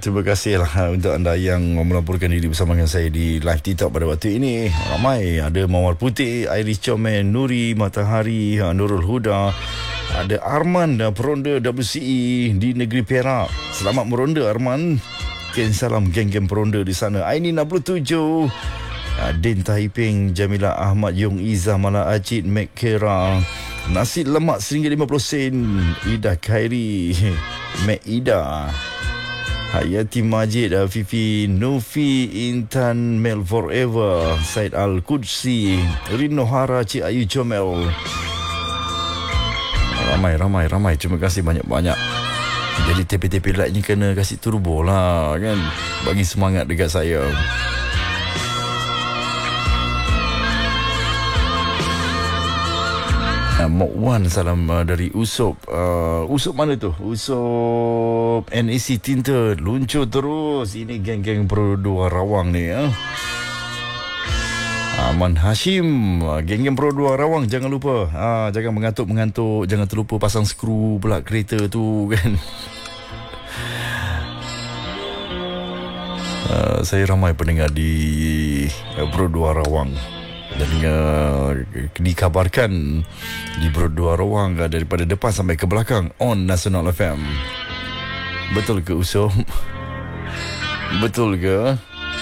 Terima kasih lah untuk anda yang melaporkan diri bersama dengan saya di live TikTok pada waktu ini. Ramai, ada Mawar Putih, Iris Chomen, Nuri Matahari, Nurul Huda, ada Arman peronda WCE di negeri Perak. Selamat meronda Arman. Kirim salam geng-geng peronda di sana. Aini 67, Din Taiping, Jamila Ahmad, Yung Izzah, Mala Acid, Mek Kera, nasi lemak RM1.50, Ida Khairi, Mek Ida, Hayati Majid, Fifi Nufi, Intan Mel Forever, Said Al-Qudsi, Rino Hara, Cik Ayu Comel. Ramai. Terima kasih banyak-banyak. Jadi tepi-tepi like ni kena kasih turbo lah kan, bagi semangat dekat saya. Mok Wan, salam dari Usop. Usop mana tu? Usop NAC Tinta. Luncur terus. Ini geng-geng Pro 2 Rawang ni. Aman Hashim, geng-geng Pro 2 Rawang, jangan lupa. Jangan mengantuk-mengantuk. Jangan terlupa pasang skru pula kereta tu kan. Saya ramai pendengar di Pro 2 Rawang. Dan dikabarkan di Pro 2 Rawang daripada depan sampai ke belakang on Nasional FM. Betul ke Usop? Betul ke?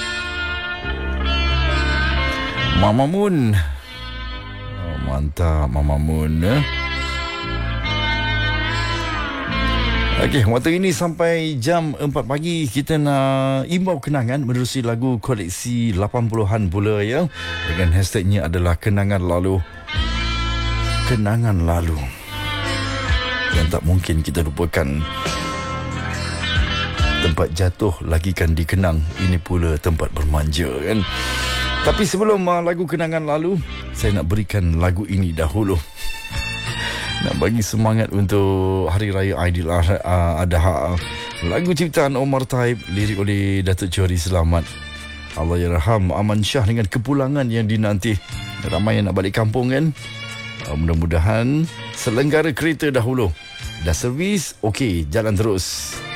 Mama Moon, mantap Mama Moon. Okey, waktu ini sampai jam 4 pagi kita nak imbau kenangan menerusi lagu koleksi 80-an pula ya. Dengan hashtagnya adalah kenangan lalu. Kenangan lalu yang tak mungkin kita lupakan. Tempat jatuh lagikan dikenang, ini pula tempat bermanja kan. Tapi sebelum lagu kenangan lalu, saya nak berikan lagu ini dahulu. Nak bagi semangat untuk Hari Raya Aidiladha. Lagu ciptaan Omar Taib, lirik oleh Datuk Johari Selamat. Allahyarham Aman Shah dengan kepulangan yang dinanti. Ramai yang nak balik kampung kan. Mudah-mudahan selenggara kereta dahulu. Dah servis, okey, jalan terus.